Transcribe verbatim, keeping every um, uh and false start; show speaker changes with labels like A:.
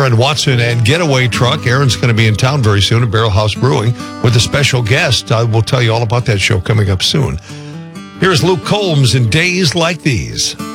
A: Aaron Watson and Getaway Truck. Aaron's going to be in town very soon at Barrel House Brewing with a special guest. I will tell you all about that show coming up soon. Here's Luke Combs in Days Like These.